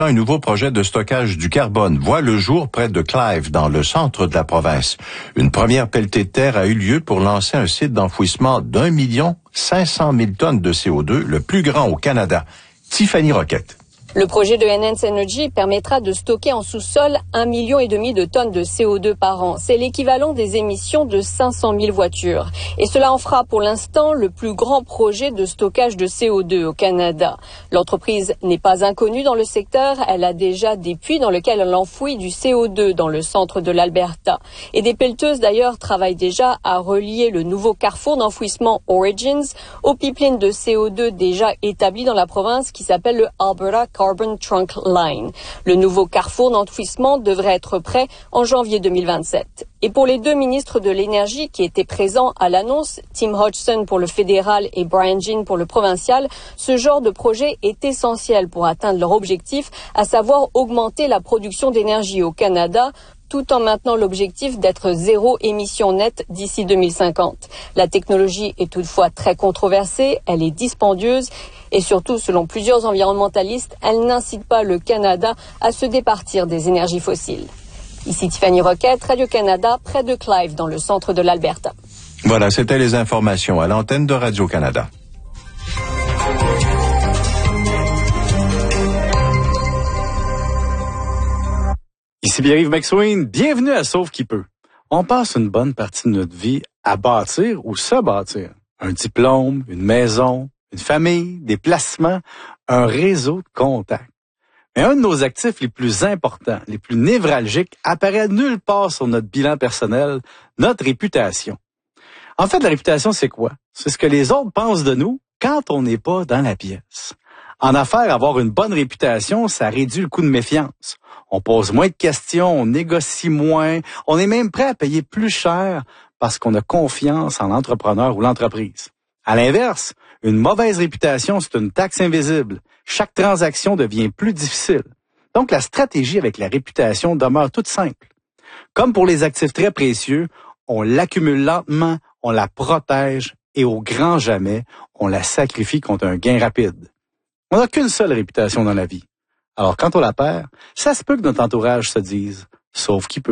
Un nouveau projet de stockage du carbone voit le jour près de Clive, dans le centre de la province. Une première pelletée de terre a eu lieu pour lancer un site d'enfouissement d'1 500 000 tonnes de CO2, le plus grand au Canada. Tiffany Roquette. Le projet de Enhance Energy permettra de stocker en sous-sol 1,5 million de tonnes de CO2 par an. C'est l'équivalent des émissions de 500 000 voitures. Et cela en fera pour l'instant le plus grand projet de stockage de CO2 au Canada. L'entreprise n'est pas inconnue dans le secteur. Elle a déjà des puits dans lesquels elle enfouit du CO2 dans le centre de l'Alberta. Et des pelleteuses d'ailleurs travaillent déjà à relier le nouveau carrefour d'enfouissement Origins au pipeline de CO2 déjà établi dans la province qui s'appelle le Alberta Carbon Trunk Line. Le nouveau carrefour d'enfouissement devrait être prêt en janvier 2027. Et pour les deux ministres de l'Énergie qui étaient présents à l'annonce, Tim Hodgson pour le fédéral et Brian Jean pour le provincial, ce genre de projet est essentiel pour atteindre leur objectif, à savoir augmenter la production d'énergie au Canada, tout en maintenant l'objectif d'être zéro émission nette d'ici 2050. La technologie est toutefois très controversée, elle est dispendieuse et surtout, selon plusieurs environnementalistes, elle n'incite pas le Canada à se départir des énergies fossiles. Ici Tiffany Roquette, Radio-Canada, près de Clive, dans le centre de l'Alberta. Voilà, c'était les informations à l'antenne de Radio-Canada. Ici Pierre-Yves McSween, bienvenue à Sauve qui peut. On passe une bonne partie de notre vie à bâtir ou se bâtir. Un diplôme, une maison, une famille, des placements, un réseau de contacts. Mais un de nos actifs les plus importants, les plus névralgiques, apparaît nulle part sur notre bilan personnel, notre réputation. En fait, la réputation, c'est quoi? C'est ce que les autres pensent de nous quand on n'est pas dans la pièce. En affaires, avoir une bonne réputation, ça réduit le coût de méfiance. On pose moins de questions, on négocie moins, on est même prêt à payer plus cher parce qu'on a confiance en l'entrepreneur ou l'entreprise. À l'inverse, une mauvaise réputation, c'est une taxe invisible. Chaque transaction devient plus difficile. Donc, la stratégie avec la réputation demeure toute simple. Comme pour les actifs très précieux, on l'accumule lentement, on la protège et au grand jamais, on la sacrifie contre un gain rapide. On n'a qu'une seule réputation dans la vie. Alors, quand on la perd, ça se peut que notre entourage se dise « sauve qui peut ».